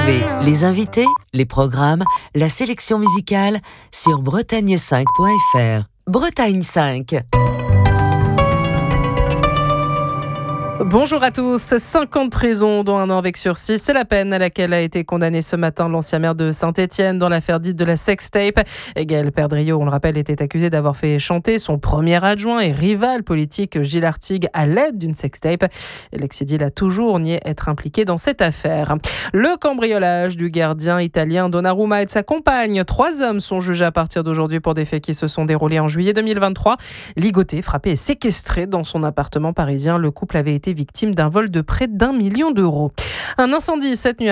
Retrouvez les invités, les programmes, la sélection musicale sur bretagne5.fr. Bretagne 5. Bonjour à tous. 5 ans de prison, dont 1 an avec sursis, c'est la peine à laquelle a été condamné ce matin l'ancien maire de Saint-Étienne dans l'affaire dite de la sextape. Gaël Perdriau, on le rappelle, était accusé d'avoir fait chanter son premier adjoint et rival politique Gilles Artigue à l'aide d'une sextape. L'ex-édile a toujours nié être impliqué dans cette affaire. Le cambriolage du gardien italien Donnarumma et de sa compagne. 3 hommes sont jugés à partir d'aujourd'hui pour des faits qui se sont déroulés en juillet 2023. Ligoté, frappé et séquestré dans son appartement parisien, le couple avait été victime d'un vol de près d'1 million d'euros. Un incendie cette nuit